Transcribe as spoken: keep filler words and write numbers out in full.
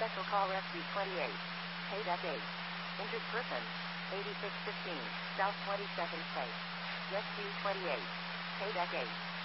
Special call S B twenty-eight. Paid at eight. Injured person. eighty-six fifteen, South twenty-second Place. Jet Q twenty-eight. Paid at eight.